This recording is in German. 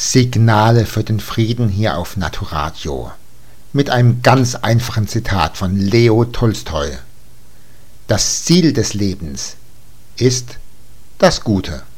Signale für den Frieden hier auf Naturadio. Mit einem ganz einfachen Zitat von Leo Tolstoi. Das Ziel des Lebens ist das Gute.